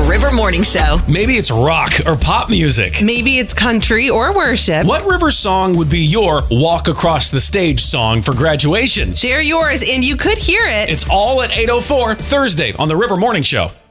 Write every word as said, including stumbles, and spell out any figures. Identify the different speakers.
Speaker 1: River Morning Show.
Speaker 2: Maybe it's rock or pop music.
Speaker 3: Maybe it's country or worship.
Speaker 2: What River song would be your walk across the stage song for graduation?
Speaker 3: Share yours, and you could hear it.
Speaker 2: It's all at eight oh four Thursday on the River Morning Show.